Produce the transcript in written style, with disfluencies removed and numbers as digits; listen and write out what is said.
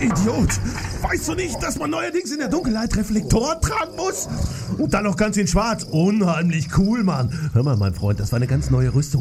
Idiot! Weißt du nicht, dass man neuerdings in der Dunkelheit Reflektoren tragen muss? Und dann noch ganz in schwarz. Unheimlich cool, Mann. Hör mal, mein Freund, das war eine ganz neue Rüstung.